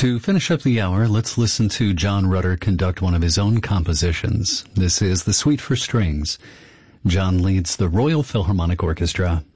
To finish up the hour, let's listen to John Rutter conduct one of his own compositions. This is the Suite for Strings. John leads the Royal Philharmonic Orchestra.